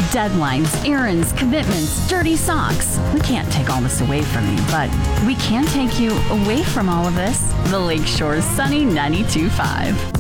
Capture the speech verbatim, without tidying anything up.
Deadlines, errands, commitments, dirty socks. We can't take all this away from you, but we can take you away from all of this. The Lakeshore's Sunny ninety-two point five.